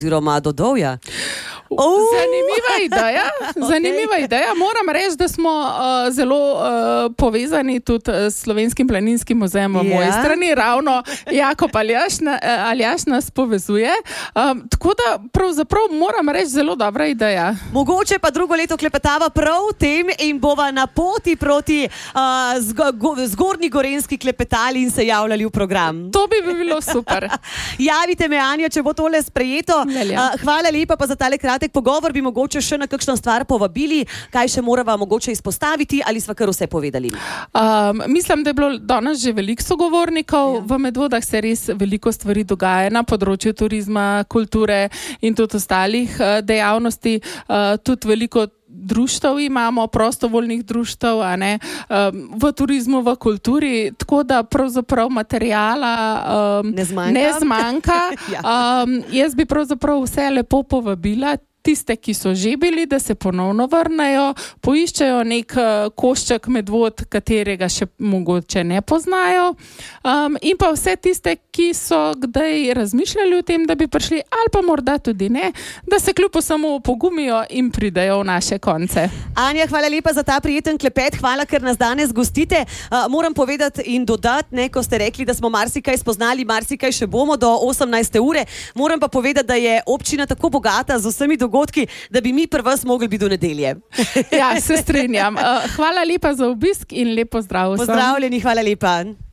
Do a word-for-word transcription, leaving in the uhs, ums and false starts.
oziroma do Dovja. Uh, zanimiva ideja, zanimiva okay. ideja. Moram reči, da smo uh, zelo uh, povezani tudi s Slovenskim planinskim muzejem v moji ja. strani. Ravno Jakob Aljaš, na, Aljaš nas povezuje. Um, tako da pravzaprav moram reči, zelo dobra ideja. Mogoče pa drugo leto klepetava prav v tem in bova na poti proti uh, zgo, go, zgornji Gorenjski klepetali in se javljali v program. To bi bilo super. Javite me, Anja, če bo tole sprejeto. Uh, hvala lepa pa za tale kratek pogovor. Bi mogoče še na kakšno stvar povabili, kaj še morava mogoče izpostaviti, ali sva kar vse povedali? Um, mislim, da je bilo danes že veliko sogovornikov. Ja. V Medvodah se res veliko stvari dogaja na področju turizma, kulture in tudi ostalih uh, dejavnosti. Uh, tudi veliko društev imamo, prostovoljnih društev, a ne, um, v turizmu, v kulturi, tako da pravzaprav materijala um, ne zmanjka. Ne zmanjka. ja. um, jaz bi pravzaprav vse lepo povabila tiste, ki so že bili, da se ponovno vrnejo, poiščejo nek uh, košček Medvod, katerega še mogoče ne poznajo, um, in pa vse tiste, ki so kdaj razmišljali o tem, da bi prišli, ali pa morda tudi ne, da se kljub samo pogumijo in pridejo v naše konce. Anja, hvala lepa za ta prijeten klepet, hvala, ker nas danes gostite. Uh, moram povedati in dodati, ne, ko ste rekli, da smo marsikaj spoznali, marsikaj še bomo do osemnajste ure. Moram pa povedati, da je občina tako bogata z vsemi dogodki, da bi mi pri vas mogli biti do nedelje. Ja, se strinjam. Uh, hvala lepa za obisk in lep pozdrav. Pozdravljeni, hvala lepa.